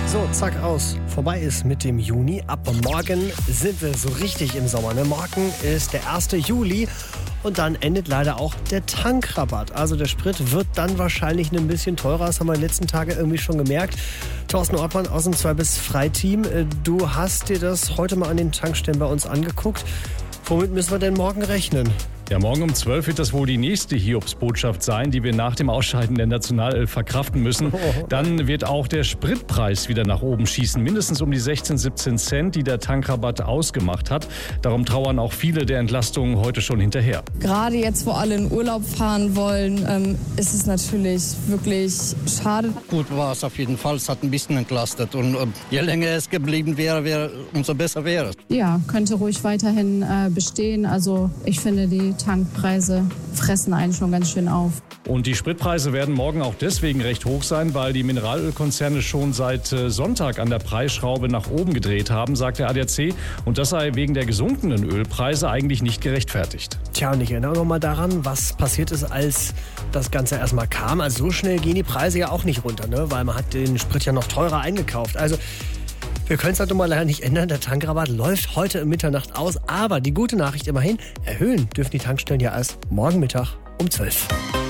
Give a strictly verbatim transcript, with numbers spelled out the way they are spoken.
So, zack, aus. Vorbei ist mit dem Juni. Ab morgen sind wir so richtig im Sommer. Ne? Morgen ist der erste Juli und dann endet leider auch der Tankrabatt. Also der Sprit wird dann wahrscheinlich ein bisschen teurer. Das haben wir in den letzten Tagen irgendwie schon gemerkt. Thorsten Ortmann aus dem zwei bis Freiteam. Du hast dir das heute mal an den Tankstellen bei uns angeguckt. Womit müssen wir denn morgen rechnen? Ja, morgen um zwölf wird das wohl die nächste Hiobsbotschaft sein, die wir nach dem Ausscheiden der Nationalelf verkraften müssen. Dann wird auch der Spritpreis wieder nach oben schießen, mindestens um die sechzehn, siebzehn Cent, die der Tankrabatt ausgemacht hat. Darum trauern auch viele der Entlastungen heute schon hinterher. Gerade jetzt, wo alle in Urlaub fahren wollen, ähm, ist es natürlich wirklich schade. Gut war es auf jeden Fall, es hat ein bisschen entlastet und äh, je länger es geblieben wäre, wäre umso besser wäre es. Ja, könnte ruhig weiterhin äh, bestehen. Also ich finde, die Tankpreise fressen einen schon ganz schön auf. Und die Spritpreise werden morgen auch deswegen recht hoch sein, weil die Mineralölkonzerne schon seit Sonntag an der Preisschraube nach oben gedreht haben, sagt der A D A C. Und das sei wegen der gesunkenen Ölpreise eigentlich nicht gerechtfertigt. Tja, und ich erinnere noch mal daran, was passiert ist, als das Ganze erstmal kam. Also so schnell gehen die Preise ja auch nicht runter, ne? Weil man hat den Sprit ja noch teurer eingekauft. Also wir können es halt nun mal leider nicht ändern. Der Tankrabatt läuft heute um Mitternacht aus. Aber die gute Nachricht immerhin, erhöhen dürfen die Tankstellen ja erst morgen Mittag um zwölf.